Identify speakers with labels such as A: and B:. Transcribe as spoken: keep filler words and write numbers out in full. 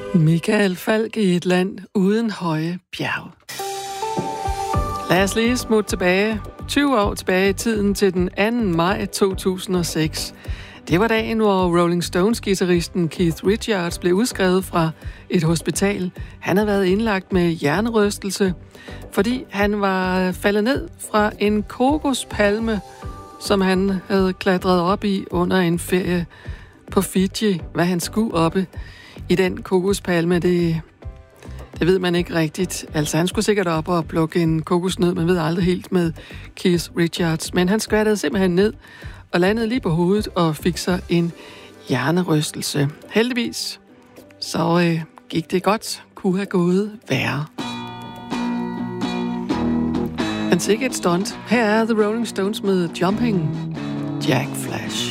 A: Michael Falch i et land uden høje bjerg. Lad os lige smutte tilbage, tyve år tilbage i tiden til den anden maj to tusind og seks. Det var dagen, hvor Rolling Stones-guitaristen Keith Richards blev udskrevet fra et hospital. Han havde været indlagt med hjernerystelse, fordi han var faldet ned fra en kokospalme, som han havde klatret op i under en ferie på Fiji. Hvad han skulle oppe i den kokospalme, det, det ved man ikke rigtigt. Altså, han skulle sikkert op og plukke en kokosnød, man ved aldrig helt med Keith Richards. Men han skvattede simpelthen ned og landede lige på hovedet og fik sig en hjernerystelse. Heldigvis, så øh, gik det godt. Kunne have gået værre. Men sikkert et stunt. Her er The Rolling Stones med Jumping Jack Flash.